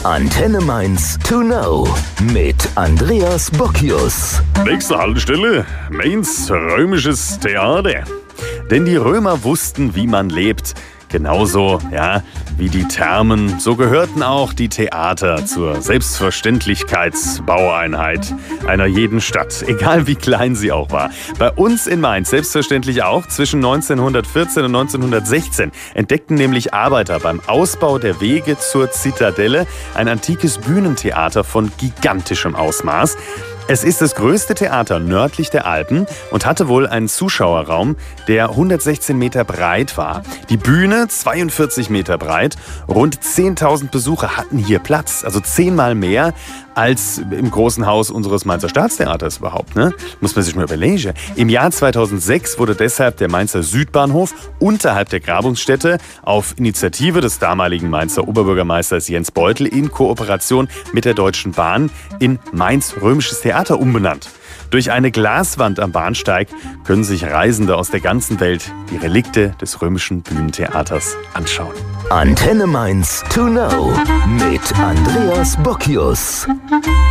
Antenne Mainz to know mit Andreas Bockius. Nächste Haltestelle, Mainz römisches Theater. Denn die Römer wussten, wie man lebt. Genauso, wie die Thermen, so gehörten auch die Theater zur Selbstverständlichkeitsbaueinheit einer jeden Stadt, egal wie klein sie auch war. Bei uns in Mainz selbstverständlich auch. Zwischen 1914 und 1916 entdeckten nämlich Arbeiter beim Ausbau der Wege zur Zitadelle ein antikes Bühnentheater von gigantischem Ausmaß. Es ist das größte Theater nördlich der Alpen und hatte wohl einen Zuschauerraum, der 116 Meter breit war. Die Bühne 42 Meter breit. Rund 10.000 Besucher hatten hier Platz. Also 10-mal mehr als im großen Haus unseres Mainzer Staatstheaters überhaupt. Ne? Muss man sich mal überlegen. Im Jahr 2006 wurde deshalb der Mainzer Südbahnhof unterhalb der Grabungsstätte auf Initiative des damaligen Mainzer Oberbürgermeisters Jens Beutel in Kooperation mit der Deutschen Bahn in Mainz römisches Theater umbenannt. Durch eine Glaswand am Bahnsteig können sich Reisende aus der ganzen Welt die Relikte des römischen Bühnentheaters anschauen. Antenne Mainz to know mit Andreas Bockius.